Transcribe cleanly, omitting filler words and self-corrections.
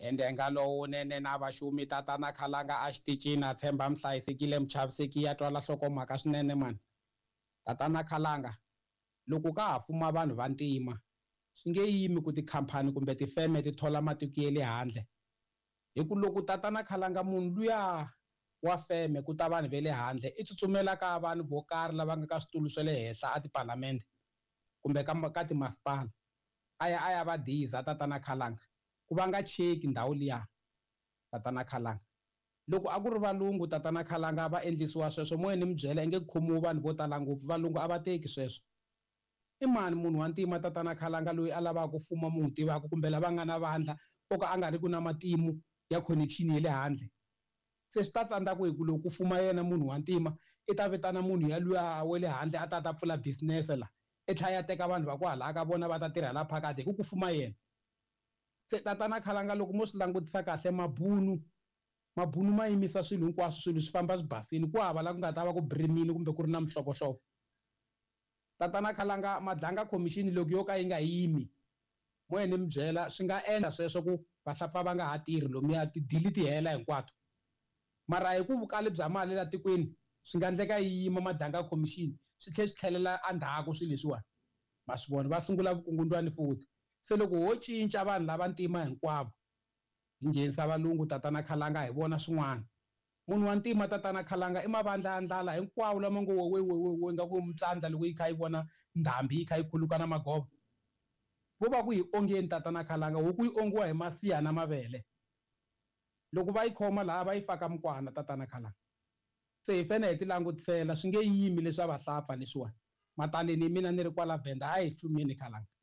Hendenga lowunene na vaxumi tatana Khalanga a xitichini a tshemba mi hlayisekile muchaviseki ya twala hlokomhaka swinene mani. Tatana Khalanga loko ka ha fuma vanhu vantima swi nge yimi ku tikhampani kumbe tifeme ti thola matiko ya le handle. Hi ku loko tatana Khalanga munhu luya wa feme ku ta vanhu ve le handle i tsutsumela ka vanhu vo karhi lava nga ka switulu swa le henhla a tipalamende kumbe ka timasipala a ya va diza tatana Khalanga ku va nga cheki ndhawu liya tatana Khalanga. Loko a ku ri valungu tatana Khalanga va endlisiwa sweswo moye ni mi byela i nge khomiwi vanhu vo tala ngopfu valungu a va teki sweswo. I mani munhu wa ntima tatana Khalanga loyi a lavaka ku fuma munhu tivaka kumbe lava nga na vandla o ka a nga ri ku na matimu ya connection ya le handle. Se swi ta tsandzaku hi ku loko ku fuma yena munhu wa ntima i ta vitana munhu ya luya wa le handle a ta pfula business la i tlhela ya teka vanhu va ku hala ka vona va ta tirha la phakati hi ku fuma yena. Se tatana Khalanga loko mo swi langutisa kahle mabunu ma yimisa swilo hinkwaswo swilo swi famba swi basini ku hava la ku nga ta va ku birimini kumbe ku ri na mihlovohlovo. Tatana Khalanga madlanga commission loko yo ka yi nga yimi moye ni mi byela swi nga endla sweswo ku vahlapfa va nga ha tirhi lomuya tidili ti hela hinkwato. Mara hi ku vukali bya mali la tikweni swi nga endleka yi yima madlanga commission swi tlhela swi tlhelela endzhaku swilo leswiwani ma swi vona va sungula vukungundwani futhi. Se loko ho cinca vanhu lava ntima hinkwavo hi nghenisa valungu tatana Khalanga hi vona swin'wana. Munhu wa ntima tatana Khalanga i mavandla ya ndlala hinkwawo lama ngo we nga ku mutsandza loko yi kha yi vona ndhambi yi kha yi khuluka na magova. Vo va ku hi ongeni tatana Khalanga huku yi ongiwa hi masiya na mavele. Loko va yi khoma laha va yi faka mukwana tatana Khalanga. Se hi fane hi ti langutisela swi nge yimi leswi a va hlapfa leswiwani. Mataleni mina ni ri kwala Venda a hi hlumeni Khalanga.